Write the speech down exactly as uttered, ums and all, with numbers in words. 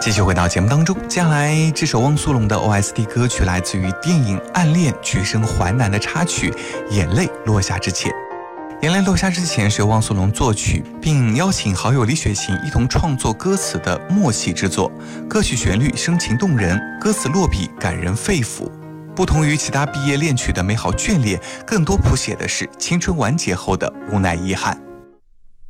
继续回到节目当中，接下来这首汪苏泷的 O S T 歌曲来自于电影《暗恋橘生淮南》的插曲《眼泪落下之前》。眼泪落下之前是由汪苏泷作曲，并邀请好友李雪琴一同创作歌词的默契之作。歌曲旋律深情动人，歌词落笔感人肺腑。不同于其他毕业恋曲的美好眷恋，更多谱写的是青春完结后的无奈遗憾。